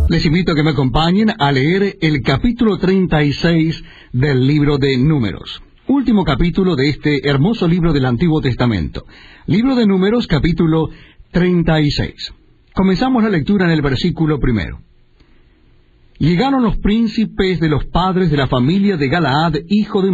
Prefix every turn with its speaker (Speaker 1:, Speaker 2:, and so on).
Speaker 1: Les invito a que me acompañen a leer el capítulo 36 del libro de Números. Último capítulo de este hermoso libro del Antiguo Testamento. Libro de Números, capítulo 36. Comenzamos la lectura en el versículo 1. Llegaron los príncipes de los padres de la familia de Galaad, hijo de